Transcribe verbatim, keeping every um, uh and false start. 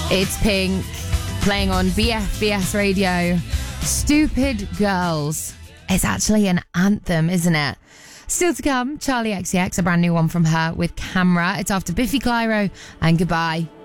It's Pink, playing on B F B S Radio. Stupid Girls. It's actually an anthem, isn't it? Still to come, Charlie X C X, a brand new one from her with Camera. It's after Biffy Clyro and Goodbye.